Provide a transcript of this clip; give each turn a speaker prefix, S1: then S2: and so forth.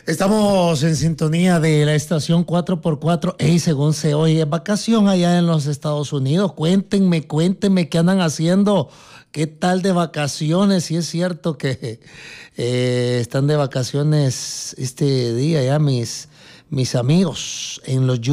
S1: Estamos en sintonía de la estación 4x4. Ey, según se oye, vacación allá en los Estados Unidos. Cuéntenme qué andan haciendo. ¿Qué tal de vacaciones? Si es cierto que están de vacaciones este día ya mis amigos en los